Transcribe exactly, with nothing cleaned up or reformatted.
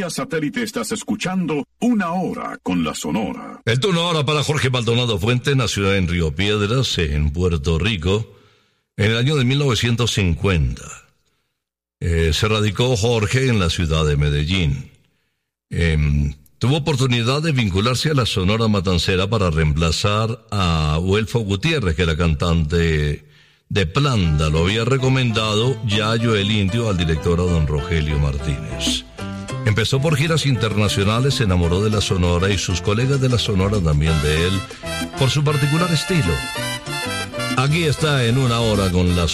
vía satélite estás escuchando Una Hora con la Sonora. El turno ahora para Jorge Maldonado Fuente. Nació en Río Piedras, en Puerto Rico, en el año de mil novecientos cincuenta. Eh, se radicó Jorge en la ciudad de Medellín. Eh, tuvo oportunidad de vincularse a la Sonora Matancera para reemplazar a Huelfo Gutiérrez, que era cantante de Planta. Lo había recomendado Yayo el Indio al director, a don Rogelio Martínez. Empezó por giras internacionales, se enamoró de la Sonora y sus colegas de la Sonora también de él, por su particular estilo. Aquí está en Una Hora con la Sonora.